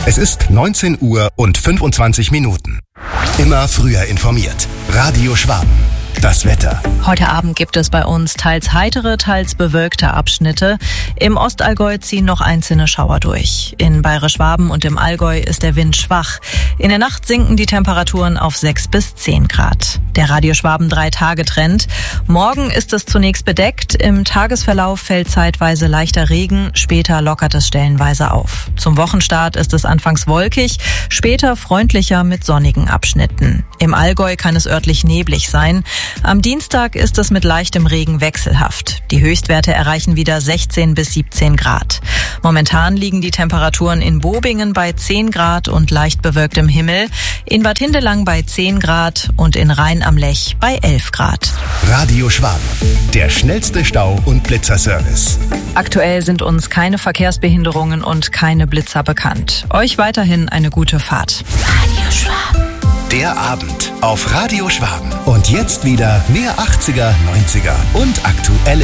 Es ist 19 Uhr und 25 Minuten. Immer früher informiert. Radio Schwaben. Das Wetter. Heute Abend gibt es bei uns teils heitere, teils bewölkte Abschnitte. Im Ostallgäu ziehen noch einzelne Schauer durch. In Bayerisch-Schwaben und im Allgäu ist der Wind schwach. In der Nacht sinken die Temperaturen auf 6 bis 10 Grad. Der Radio Schwaben 3-Tage-Trend. Morgen ist es zunächst bedeckt. Im Tagesverlauf fällt zeitweise leichter Regen. Später lockert es stellenweise auf. Zum Wochenstart ist es anfangs wolkig, später freundlicher mit sonnigen Abschnitten. Im Allgäu kann es örtlich neblig sein. Am Dienstag ist es mit leichtem Regen wechselhaft. Die Höchstwerte erreichen wieder 16 bis 17 Grad. Momentan liegen die Temperaturen in Bobingen bei 10 Grad und leicht bewölktem Himmel, in Bad Hindelang bei 10 Grad und in Rhein am Lech bei 11 Grad. Radio Schwaben, der schnellste Stau- und Blitzerservice. Aktuell sind uns keine Verkehrsbehinderungen und keine Blitzer bekannt. Euch weiterhin eine gute Fahrt. Radio Schwaben. Der Abend auf Radio Schwaben. Und jetzt wieder mehr 80er, 90er und aktuelle